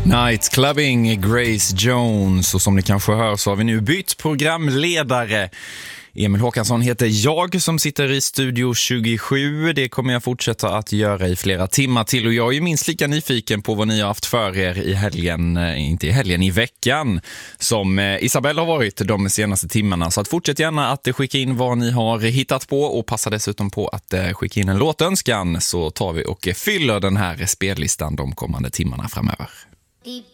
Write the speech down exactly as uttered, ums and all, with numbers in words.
Night Clubbing, Grace Jones. Och som ni kanske hör så har vi nu bytt programledare. Emil Håkansson heter jag som sitter i studio tjugosju. Det kommer jag fortsätta att göra i flera timmar till. Och jag är ju minst lika nyfiken på vad ni har haft för er i helgen, inte i helgen, i veckan, som Isabelle har varit de senaste timmarna. Så att fortsätt gärna att skicka in vad ni har hittat på och passa dessutom på att skicka in en låtönskan, så tar vi och fyller den här spellistan de kommande timmarna framöver.